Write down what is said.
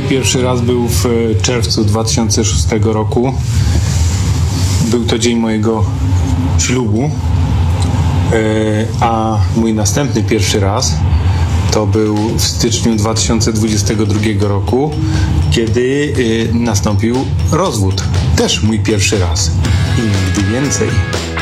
pierwszy raz był w czerwcu 2006 roku. Był to dzień mojego ślubu, a mój następny pierwszy raz to był w styczniu 2022 roku, kiedy nastąpił rozwód. Też mój pierwszy raz i nigdy więcej.